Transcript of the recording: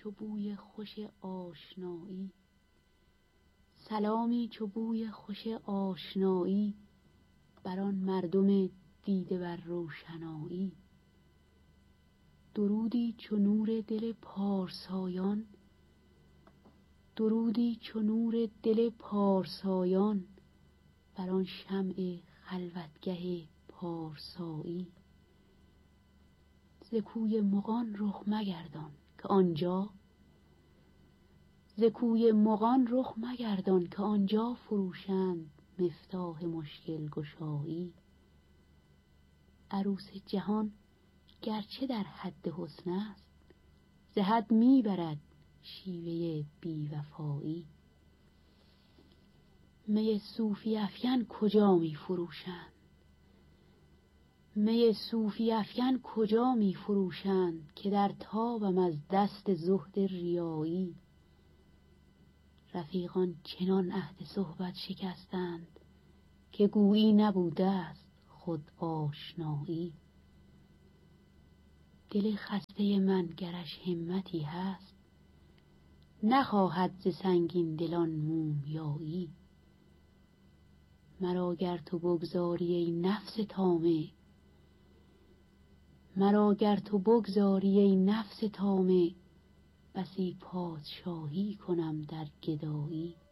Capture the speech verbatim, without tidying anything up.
چو بوی خوش آشنایی، سلامی چو بوی خوش آشنایی، بر آن مردم دیده بر روشنایی. درودی چو نور دل پارسایان، درودی چو نور دل پارسایان، بر آن شمع خلوتگه پارسایی. ز کوی مغان رخ مگردان که آنجا، ز کوی مغان رخ مگردان که آنجا فروشند مفتاح مشکل گشایی. عروس جهان گرچه در حد حسن است، ز حد می برد شیوه بی وفایی. می صوفی افکن کجا می فروشند، می صوفی افکن کجا می فروشند، که در تابم از دست زهد ریایی. رفیقان چنان عهد صحبت شکستند، که گویی نبوده است خود آشنایی. دل خسته من گرش همتی هست، نخواهد ز سنگین دلان مومیایی. مرا گر تو بگذاری ای نفس طامع، مرا گر تو بگذاری ای نفس طامع، بسی پادشاهی کنم در گدایی.